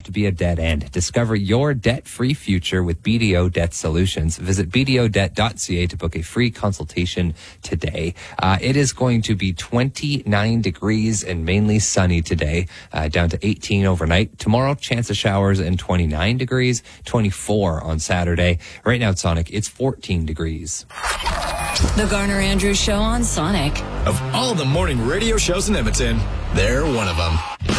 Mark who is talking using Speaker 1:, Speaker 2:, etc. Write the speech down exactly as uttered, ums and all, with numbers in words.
Speaker 1: to be a dead end. Discover your debt-free future with B D O Debt Solutions. Visit b d o debt dot c a to book a free consultation today. Uh, it is going to be twenty-nine degrees and mainly sunny today, uh, down to eighteen overnight. Tomorrow, chance of showers and twenty-nine degrees, twenty-four on Saturday. Right now at Sonic, it's fourteen degrees.
Speaker 2: The Garner Andrews Show on Sonic.
Speaker 3: Of all the morning radio shows in Edmonton, they're one of them.